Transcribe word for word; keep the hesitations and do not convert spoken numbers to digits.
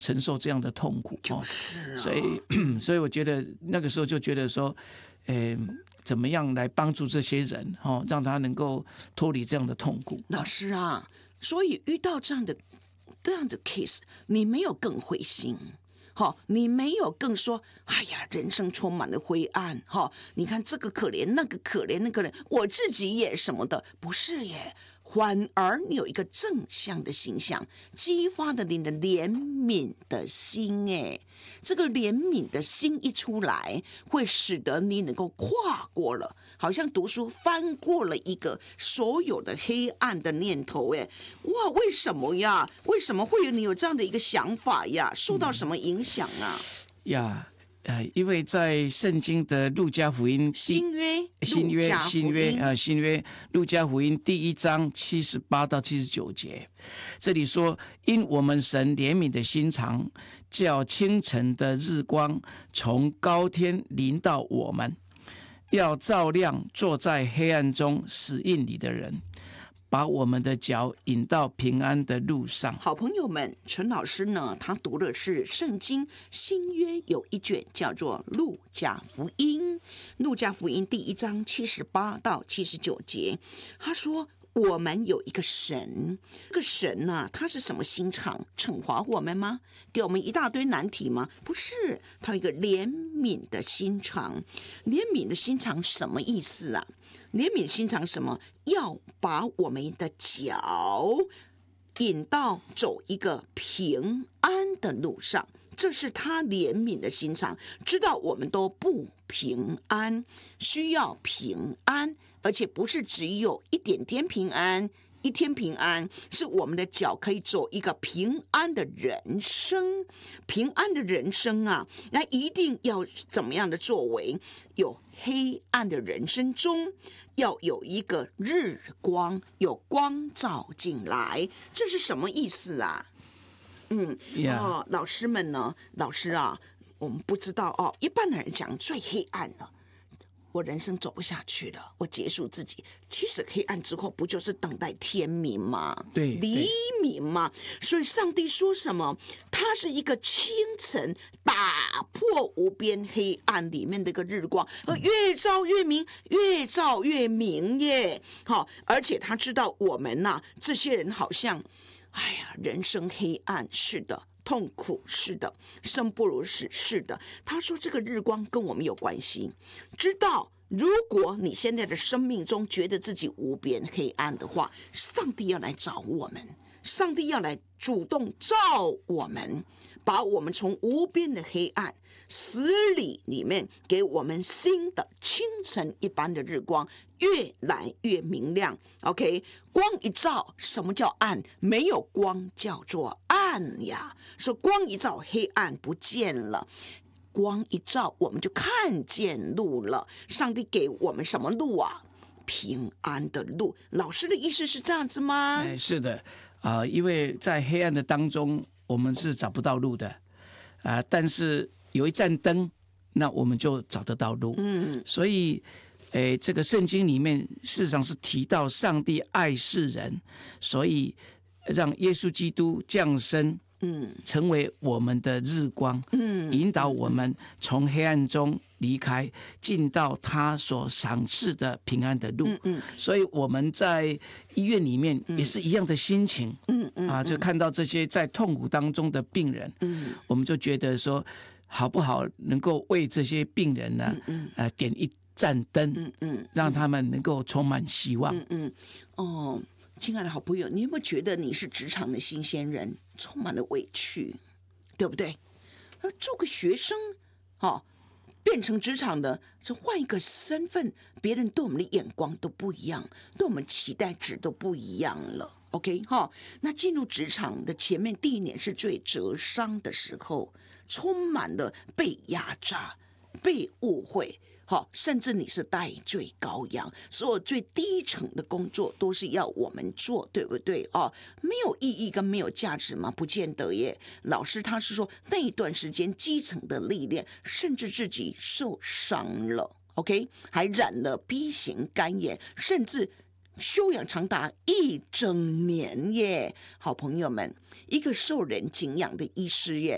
承受这样的痛苦， 就是啊， 所以所以我觉得那个时候就觉得说，呃，怎么样来帮助这些人，哦，让他能够脱离这样的痛苦。 老师啊，所以遇到这样的这样的 case， 你没有更灰心。好，你没有更说，哎呀，人生充满了灰暗。哈，你看这个可怜，那个可怜，那个人，我自己也什么的，不是耶。反而你有一个正向的形象，激发了你的怜悯的心。哎，这个怜悯的心一出来，会使得你能够跨过了，好像读书翻过了一个所有的黑暗的念头。哎，哇，为什么呀？为什么会有你有这样的一个想法呀？受到什么影响啊？ 呀、呃，因为在圣经的路加福音新约新约新约啊、 呃新约路加福音第一章七十八到七十九节，这里说：因我们神怜悯的心肠，叫清晨的日光从高天临到我们，要照亮坐在黑暗中死荫里的人，把我们的脚引到平安的路上。 好朋友们，陈老师呢，他读的是圣经新约有一卷叫做路加福音，路加福音第一章七十八到七十九节，他说我们有一个神，这个神呢、啊，他是什么心肠？惩罚我们吗？给我们一大堆难题吗？不是，他有一个怜悯的心肠。怜悯的心肠什么意思啊？怜悯的心肠什么？要把我们的脚引到走一个平安的路上，这是他怜悯的心肠，知道我们都不平安，需要平安，而且不是只有一点点平安，一天平安，是我们的脚可以走一个平安的人生。平安的人生啊，那一定要怎么样的作为？有黑暗的人生中，要有一个日光，有光照进来，这是什么意思啊？嗯， Yeah. 哦，老师们呢？老师啊，我们不知道哦。一般的人讲最黑暗了，我人生走不下去了，我结束自己。其实黑暗之后，不就是等待天明吗？ 对， 黎明吗？所以上帝说什么？它是一个清晨打破无边黑暗里面的一个日光，而越照越明，越照越明耶。好，而且他知道我们呐、啊，这些人好像。哎呀，人生黑暗，是的，痛苦，是的，生不如死，是的。他说这个日光跟我们有关系，知道如果你现在的生命中觉得自己无边黑暗的话，上帝要来找我们，上帝要来主动照我们，把我们从无边的黑暗死里里面给我们新的清晨一般的日光，越来越明亮。 OK， 光一照，什么叫暗？没有光叫做暗呀。说光一照，黑暗不见了，光一照，我们就看见路了。上帝给我们什么路啊？平安的路。老师的意思是这样子吗？ 哎，是的啊、呃，因为在黑暗的当中，我们是找不到路的啊、呃，但是有一盏灯，那我们就找得到路。嗯，所以，诶，这个圣经里面事实上是提到上帝爱世人，所以让耶稣基督降生，嗯，成为我们的日光，嗯，引导我们从黑暗中离开，进到他所赏赐的平安的路。嗯嗯，所以我们在医院里面也是一样的心情。嗯嗯，啊，就看到这些在痛苦当中的病人，嗯，我们就觉得说，好不好能够为这些病人呢，嗯嗯，呃，点一盏灯，嗯嗯，让他们能够充满希望。 嗯嗯，哦。亲爱的好朋友，你有没有觉得你是职场的新鲜人，充满了委屈，对不对？做个学生，哦，变成职场的，这换一个身份，别人对我们的眼光都不一样，对我们期待值都不一样了。OK 哈、哦，那进入职场的前面第一年是最折伤的时候，充满了被压榨、被误会。好，甚至你是代罪羔羊，所有最低层的工作都是要我们做，对不对？哦，没有意义跟没有价值吗？不见得耶。老师他是说那一段时间基层的历练，甚至自己受伤了 ，OK， 还染了 B 型肝炎，甚至休养长达一整年耶。好朋友们，一个受人敬仰的医师耶，